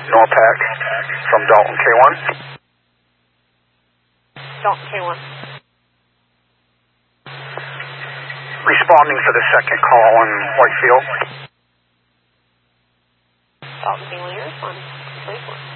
NORPAC from Dalton K1. Dalton K1. Responding for the second call on Whitefield. Dalton K1, you're responding. Complete one.